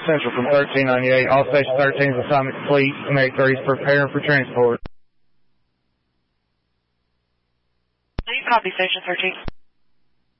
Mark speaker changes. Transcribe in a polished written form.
Speaker 1: Central from 1398. All Station 13's assignment complete. Medic 3 is preparing for transport.
Speaker 2: Please copy Station 13.